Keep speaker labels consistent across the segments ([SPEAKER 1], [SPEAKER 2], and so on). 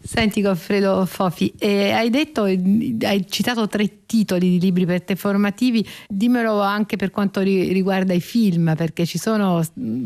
[SPEAKER 1] Senti Goffredo Fofi, hai citato 3 titoli di libri per te formativi, dimmelo anche per quanto riguarda i film, perché ci sono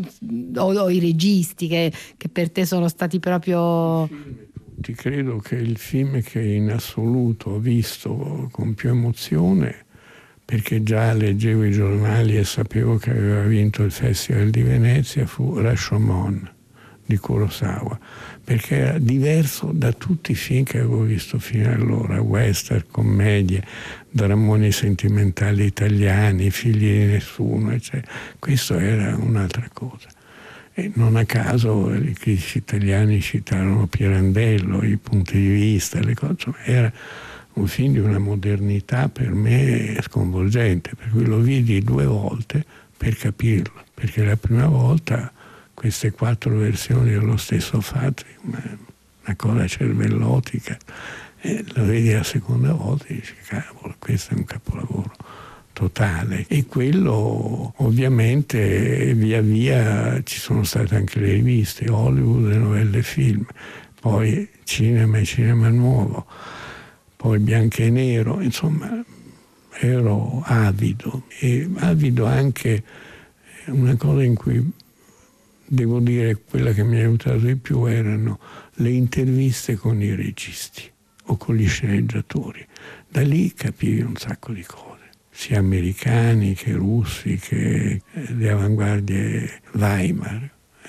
[SPEAKER 1] o i registi che per te sono stati proprio...
[SPEAKER 2] Ti credo che il film che in assoluto ho visto con più emozione, perché già leggevo i giornali e sapevo che aveva vinto il Festival di Venezia, fu Rashomon di Kurosawa, perché era diverso da tutti i film che avevo visto fino allora, western, commedie, drammoni sentimentali italiani, Figli di nessuno, eccetera. Questo era un'altra cosa. E non a caso i critici italiani citarono Pirandello, i punti di vista, le cose, insomma, era un film di una modernità per me sconvolgente, per cui lo vidi 2 volte per capirlo, perché la prima volta queste 4 versioni dello stesso fatto, una cosa cervellotica, e lo vedi la seconda volta e dici, cavolo, questo è un capolavoro totale. E quello ovviamente via via ci sono state anche le riviste, Hollywood, le novelle e film, poi cinema e cinema nuovo, poi bianco e nero, insomma ero avido, e avido anche una cosa in cui devo dire quella che mi ha aiutato di più erano le interviste con i registi o con gli sceneggiatori. Da lì capivi un sacco di cose, sia americani che russi, che le avanguardie Weimar,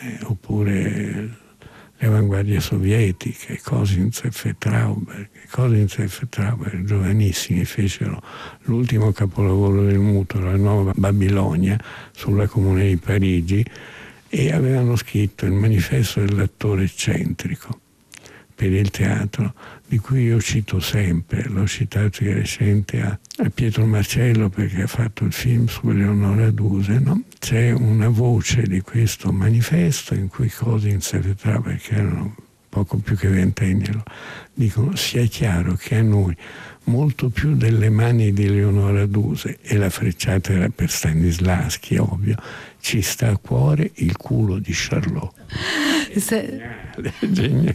[SPEAKER 2] oppure le avanguardie sovietiche, Kosintsef e Trauberg. Kosintsef e Trauberg, giovanissimi, fecero l'ultimo capolavoro del muto, la nuova Babilonia, sulla Comune di Parigi, e avevano scritto il manifesto dell'attore eccentrico per il teatro, di cui io cito sempre, l'ho citato di recente a Pietro Marcello perché ha fatto il film su Eleonora Duse, no? C'è una voce di questo manifesto in cui Kosintsef e Trauberg, che erano poco più che ventenni, dicono: sia chiaro che a noi molto più delle mani di Eleonora Duse, e la frecciata era per Stanislavski, ovvio, ci sta a cuore il culo di Charlot. Geniale, geniale.